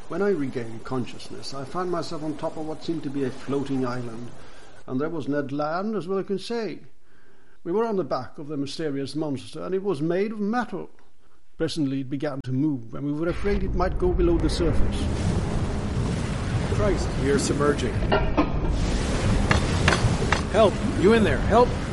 When I regained consciousness, I found myself on top of what seemed to be a floating island, and there was Ned Land as well I can say. We were on the back of the mysterious monster, and it was made of metal. Presently it began to move, and we were afraid it might go below the surface. Christ, we are submerging. Help! You in there, help!